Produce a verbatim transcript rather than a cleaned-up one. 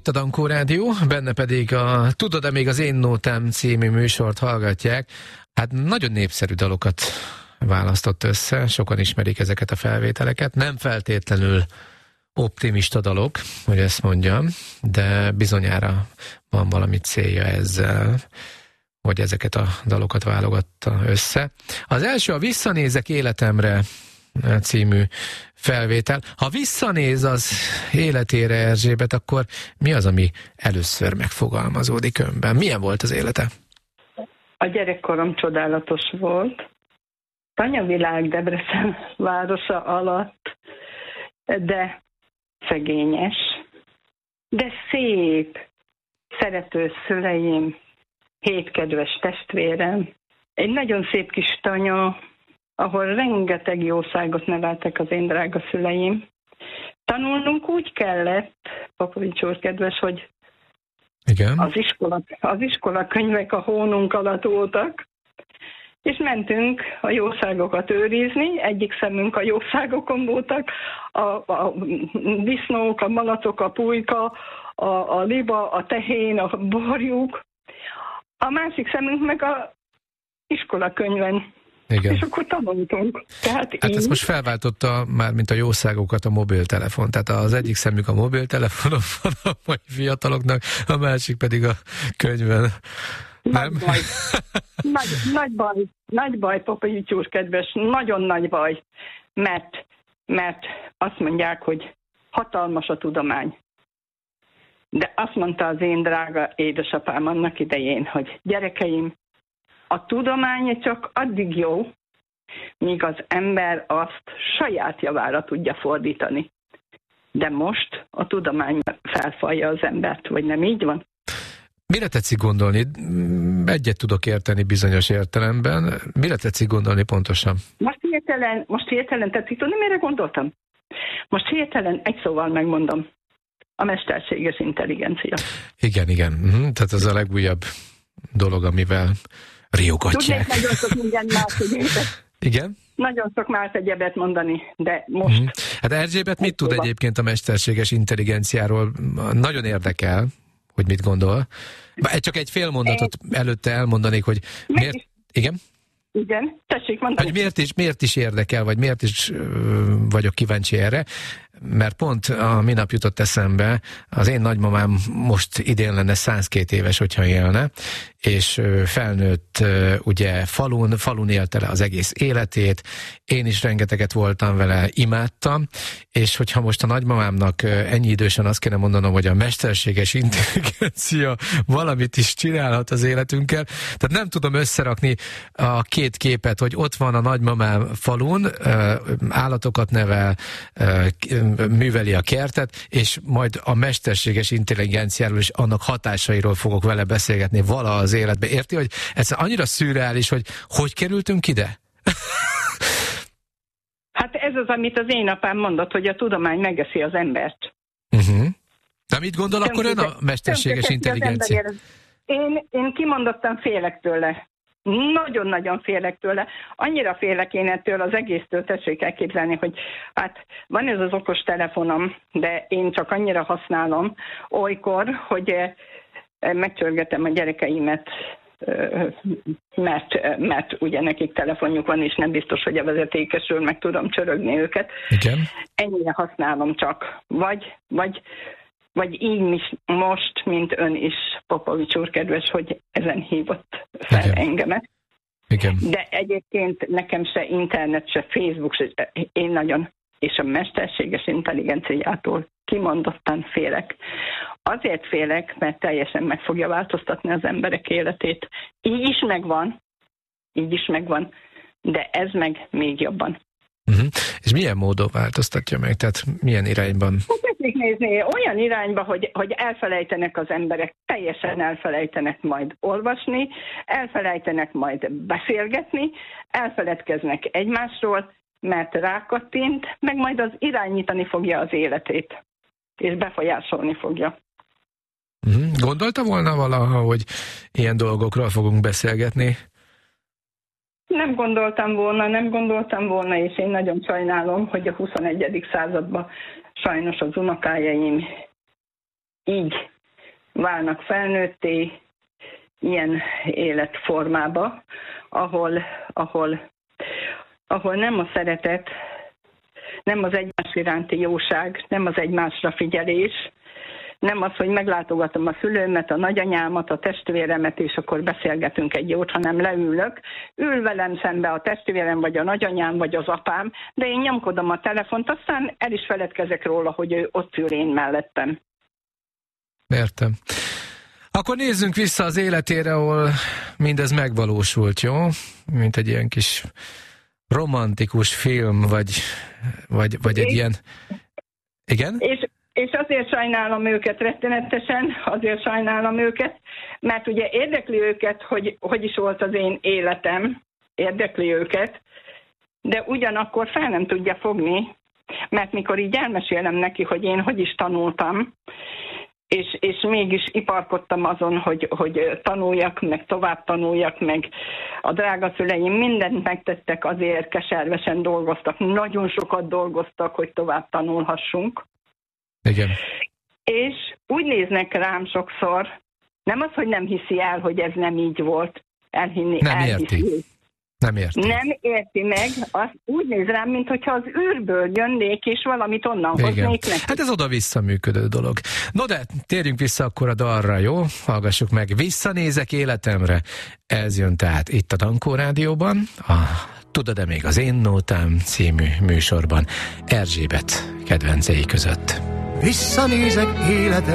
itt a Dankó Rádió, benne pedig a Tudod-e még az Én Nótám című műsort hallgatják. Hát nagyon népszerű dalokat választott össze, sokan ismerik ezeket a felvételeket. Nem feltétlenül optimista dalok, hogy ezt mondjam, de bizonyára van valami célja ezzel, hogy ezeket a dalokat válogatta össze. Az első a Visszanézek életemre című felvétel. Ha visszanéz az életére Erzsébet, akkor mi az, ami először megfogalmazódik önben? Milyen volt az élete? A gyerekkorom csodálatos volt. Tanyavilág Debrecen városa alatt, de szegényes, de szép, szerető szüleim, hét kedves testvérem, egy nagyon szép kis tanya, ahol rengeteg jószágot neveltek az én drága szüleim. Tanulnunk úgy kellett, Popovics úr kedves, hogy igen. Az, iskola, az iskola könyvek a hónunk alatt voltak, és mentünk a jószágokat őrizni, egyik szemünk a jószágokon voltak, a, a disznók, a malacok, a pulyka, a, a liba, a tehén, a borjuk, a másik szemünk meg a iskolakönyven. Igen. És akkor tanultunk. Tehát hát így... ezt most felváltotta már, mint a jószágokat a mobiltelefon. Tehát az egyik szemük a mobiltelefonon van a mai fiataloknak, a másik pedig a könyvben. Nagy nem? baj. Nagy, nagy baj. Nagy baj, Popovics úr kedves. Nagyon nagy baj. Mert, mert azt mondják, hogy hatalmas a tudomány. De azt mondta az én drága édesapám annak idején, hogy gyerekeim, a tudomány csak addig jó, míg az ember azt saját javára tudja fordítani. De most a tudomány felfalja az embert, vagy nem így van? Mire tetszik gondolni? Egyet tudok érteni bizonyos értelemben. Mire tetszik gondolni pontosan? Most hirtelen, most hirtelen tetszik tudni, mire gondoltam? Most hirtelen egy szóval megmondom. A mesterséges intelligencia. Igen, igen. Uh-huh. Tehát az a legújabb dolog, amivel riogatják. Tudnék nagyon sok minden más egyébet. Igen? Nagyon sok más egyebet mondani, de most... Uh-huh. Hát Erzsébet mit tud egyébként a mesterséges intelligenciáról? Nagyon érdekel, hogy mit gondol. Csak egy fél mondatot előtte elmondanék, hogy miért... Igen? Igen, tessék mondani. Hogy miért is, miért is érdekel, vagy miért is uh, vagyok kíváncsi erre, mert pont a minap jutott eszembe, az én nagymamám most idén lenne százkét éves, hogyha élne, és uh, felnőtt uh, ugye falun, falun élte le az egész életét, én is rengeteget voltam vele, imádtam, és hogyha most a nagymamámnak uh, ennyi idősen azt kéne mondanom, hogy a mesterséges intelligencia valamit is csinálhat az életünkkel, tehát nem tudom összerakni a két képet, hogy ott van a nagymamám falun, állatokat nevel, műveli a kertet, és majd a mesterséges intelligenciáról és annak hatásairól fogok vele beszélgetni vala az életbe. Érti, hogy ez annyira szürreális, hogy hogy kerültünk ide? Hát ez az, amit az én apám mondott, hogy a tudomány megeszi az embert. Uh-huh. De mit gondol akkor ön a mesterséges intelligencia? Én, én kimondottan félek tőle. Nagyon-nagyon félek tőle. Annyira félek én ettől az egésztől, tessék elképzelni, hogy hát van ez az okos telefonom, de én csak annyira használom olykor, hogy megcsörgetem a gyerekeimet, mert, mert ugye nekik telefonjuk van, és nem biztos, hogy a vezetékesről meg tudom csörögni őket. Igen. Ennyire használom csak. Vagy, vagy Vagy így is most, mint ön is, Popovics úr kedves, hogy ezen hívott fel Igen. engemet. Igen. De egyébként nekem se internet, se Facebook, se, én nagyon, és a mesterséges intelligenciától kimondottan félek. Azért félek, mert teljesen meg fogja változtatni az emberek életét. Így is megvan, így is megvan, de ez meg még jobban. Uh-huh. És milyen módon változtatja meg? Tehát milyen irányban? Tessék nézni, olyan irányba, hogy, hogy elfelejtenek az emberek, teljesen elfelejtenek majd olvasni, elfelejtenek majd beszélgetni, elfeledkeznek egymásról, mert rákattint, meg majd az irányítani fogja az életét, és befolyásolni fogja. Uh-huh. Gondolta volna valaha, hogy ilyen dolgokról fogunk beszélgetni? Nem gondoltam volna, nem gondoltam volna, és én nagyon sajnálom, hogy a huszonegyedik században sajnos az unokájaim így válnak felnőtté ilyen életformába, ahol, ahol, ahol nem a szeretet, nem az egymás iránti jóság, nem az egymásra figyelés, nem az, hogy meglátogatom a szülőmet, a nagyanyámat, a testvéremet, és akkor beszélgetünk egy jót, hanem leülök. Ül velem szembe a testvérem, vagy a nagyanyám, vagy az apám, de én nyomkodom a telefont, aztán el is feledkezek róla, hogy ő ott ül én mellettem. Értem. Akkor nézzünk vissza az életére, ahol mindez megvalósult, jó? Mint egy ilyen kis romantikus film, vagy, vagy, vagy egy és, ilyen... Igen? És, és azért sajnálom őket rettenetesen, azért sajnálom őket, mert ugye érdekli őket, hogy hogy is volt az én életem, érdekli őket, de ugyanakkor fel nem tudja fogni, mert mikor így elmesélem neki, hogy én hogy is tanultam, És, és mégis iparkodtam azon, hogy, hogy tanuljak, meg tovább tanuljak, meg a drága szüleim mindent megtettek azért, keservesen dolgoztak, nagyon sokat dolgoztak, hogy tovább tanulhassunk. Igen. És úgy néznek rám sokszor, nem az, hogy nem hiszi el, hogy ez nem így volt, elhinni, nem elhiszi. Érti. Nem érti. Nem érti meg, azt úgy néz rám, mintha az űrből jönnék, és valamit onnan igen. hoznék neki. Hát ez oda-vissza működő dolog. No de, térjünk vissza akkor a dalra, jó? Hallgassuk meg. Visszanézek életemre. Ez jön tehát itt a Dankó Rádióban, a Tudod-e még az én nótám című műsorban, Erzsébet kedvencei között. Visszanézek életemre.